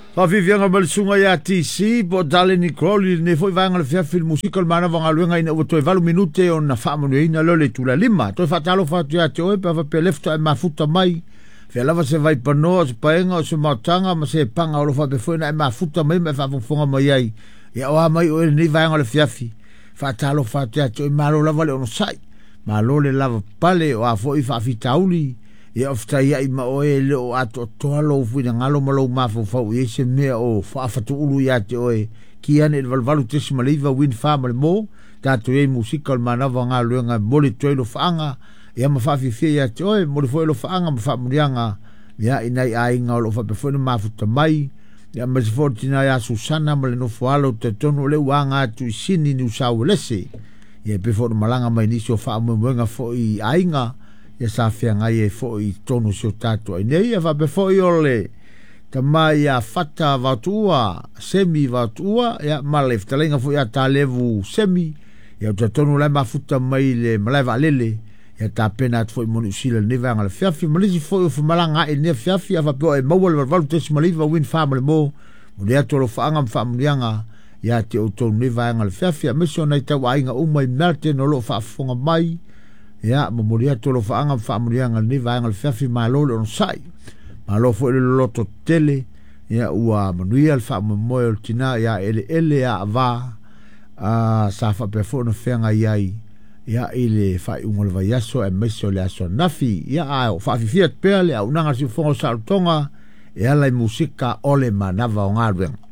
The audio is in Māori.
Fa vivianga malsunga ya TC po dale ni Crowley ne foi vanga le fiafi musical mana vanga luenga ina o toi valu minute on na famo ina lole tu la lima toi fatalo fatu ya toi pa va pe lefto ma futa mai fe lava se vai pano se paenga se matanga ma se panga o fa pe foi na ma futa mai me fa fonga mai ai ya o mai o ni vanga le fiafi fatalo fatu ya toi malo lava le on sai malo le lava pale o a foi fa fitauli ia ofta ia ima o e leo ato toalo fuina ngalo malo mafo fau i se mea o whaafatu ulu ia te oe ki ane valvalu tesi maliva win whamale mo tato e musika o manawa ngā luenga mole toi lo whaanga ia ma whawhiwhia ia te oe mole foi lo whaanga ma whamurianga ia inai a inga o lo whapefoina mafuta mai ia ma se fortina ia Susana ma le no whaalo te tono le wanga tu i sini ni usau lese ia pefo malanga mai nisi o whaamumuenga fo i a inga ia sa fia ngai e fo i tonu sio tato ai nei ia vape fo i ole ta mai ia fata vatua semi vatua ia malef talenga fo ia ta levu semi ia ta tonu la mafuta mai le maleva lele ia ta pena fo i monu sila ne vanga le fiafi malisi fo i malanga e ne fiafi ia vape e mawal valu tes maliva win family mo mo ia tolo faanga famlianga ia te o tonu ne vanga le fiafi meso nei ta wainga umai merte no lo fa fonga mai ya momoria tolo faanga famurianga ni vaanga le fiafi malo on sai malo fo le loto tele ya ua manuia le fa moyo tina ya ele ya va sa fa pe fo no fenga yai ya ile fa ungol va yaso e meso le aso nafi ya o fa fiat pele au nanga si fo sa tonga ya la musika ole manava o ngalwen